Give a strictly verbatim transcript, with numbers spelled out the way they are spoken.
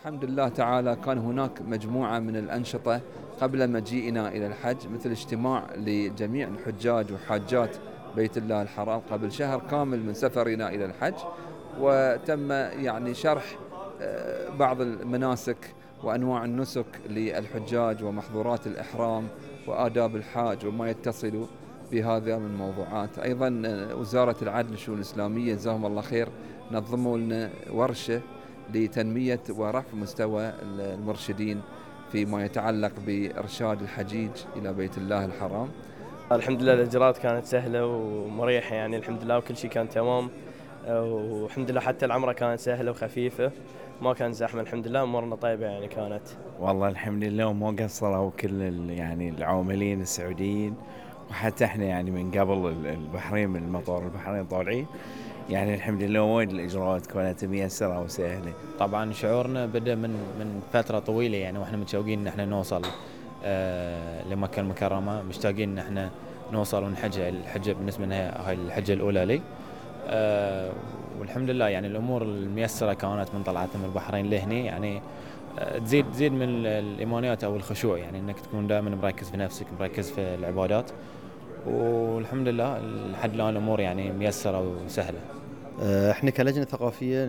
الحمد لله تعالى كان هناك مجموعة من الأنشطة قبل مجيئنا إلى الحج، مثل اجتماع لجميع الحجاج وحاجات بيت الله الحرام قبل شهر كامل من سفرنا إلى الحج. وتم يعني شرح آه، بعض المناسك وأنواع النسك للحجاج ومحظورات الإحرام وآداب الحاج وما يتصل بهذا من موضوعات. أيضا آه، وزارة العدل والشؤون الإسلامية جزاهم الله خير نظموا لنا ورشة لتنمية ورفع مستوى المرشدين فيما يتعلق بإرشاد الحجيج إلى بيت الله الحرام. الحمد لله الإجراءات كانت سهلة ومريحة، يعني الحمد لله وكل شيء كان تمام، والحمد لله حتى العمرة كانت سهلة وخفيفة، ما كان زحمة، الحمد لله أمورنا طيبة يعني كانت. والله الحمد لله ومو قصروا كل ال- يعني العاملين السعوديين، وحتى احنا يعني من قبل ال- البحرين، من المطار البحرين طالعين، يعني الحمد لله وايد الإجراءات كانت ميسرة وسهلة. طبعا شعورنا بدأ من من فترة طويلة يعني، واحنا متشوقين ان احنا نوصل آه لمكة المكرمة، مشتاقين ان احنا نوصل ونحج. الحجة بالنسبة لنا هاي الحجة الأولى لي، آه والحمد لله يعني الأمور الميسرة كانت من طلعتنا من البحرين لهني، يعني آه تزيد تزيد من الإيمانيات أو الخشوع، يعني انك تكون دائما مركز في نفسك، مركز في العبادات، والحمد لله لحد الآن الأمور يعني ميسرة وسهلة. احنا كلجنة ثقافية